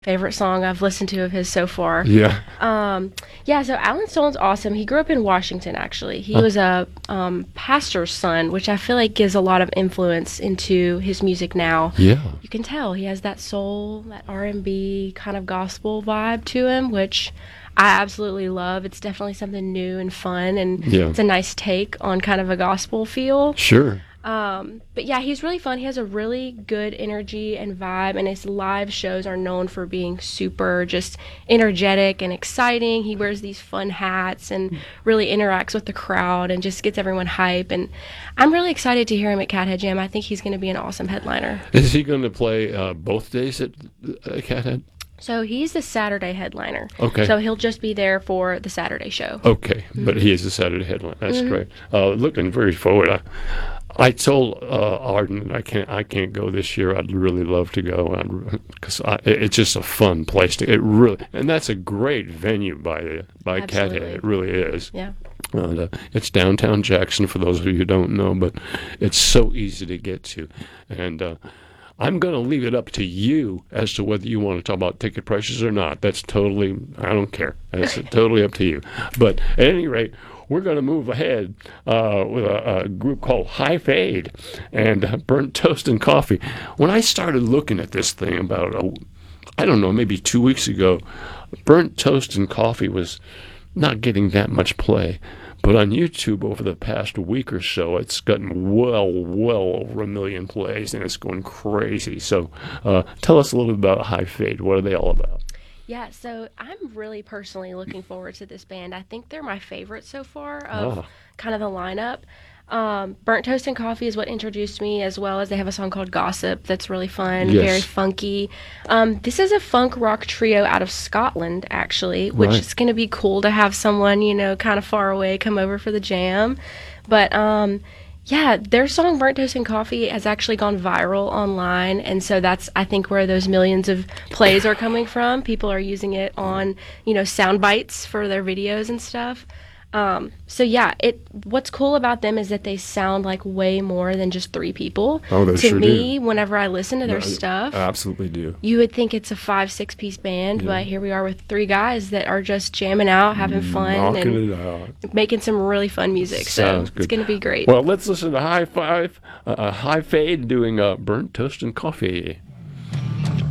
favorite song I've listened to of his so far. Yeah. Yeah, so Alan Stone's awesome. He grew up in Washington, actually. He Huh. was a pastor's son, which I feel like gives a lot of influence into his music now. Yeah. You can tell he has that soul, that R&B kind of gospel vibe to him, which I absolutely love. It's definitely something new and fun, and Yeah. it's a nice take on kind of a gospel feel. Sure. But yeah, he's really fun. He has a really good energy and vibe, and his live shows are known for being super just energetic and exciting. He wears these fun hats and really interacts with the crowd and just gets everyone hype. And I'm really excited to hear him at Cathead Jam. I think he's going to be an awesome headliner. Is he going to play both days at Cathead? So he's the Saturday headliner. Okay. So he'll just be there for the Saturday show. Okay, but he is a Saturday headline. That's great. Looking very forward. I told Arden that I can't go this year. I'd really love to go because it's just a fun place to. It really, and that's a great venue by Cathead. It really is. Yeah. It's downtown Jackson for those of you who don't know, but it's so easy to get to, and. I'm going to leave it up to you as to whether you want to talk about ticket prices or not. That's totally, I don't care. That's totally up to you. But at any rate, we're going to move ahead with a group called High Fade and Burnt Toast and Coffee. When I started looking at this thing about, I don't know, maybe 2 weeks ago, Burnt Toast and Coffee was not getting that much play. But on YouTube over the past week or so, it's gotten well over 1 million plays, and it's going crazy. So tell us a little bit about High Fade. What are they all about? Yeah, so I'm really personally looking forward to this band. I think they're my favorite so far of kind of the lineup. Burnt Toast and Coffee is what introduced me, as well as they have a song called Gossip that's really fun, very funky. This is a funk rock trio out of Scotland, actually, which is going to be cool to have someone, kind of far away come over for the jam. But yeah, their song Burnt Toast and Coffee has actually gone viral online, and so that's, I think, where those millions of plays are coming from. People are using it on, sound bites for their videos and stuff. So yeah, what's cool about them is that they sound like way more than just three people. Oh, they sure me, do. Whenever I listen to their stuff, I absolutely do. you would think it's a 5-6 piece band, but here we are with three guys that are just jamming out, having fun, Knocking it out, making some really fun music. Sounds so good. It's going to be great. Well, let's listen to High Fade doing Burnt Toast and Coffee.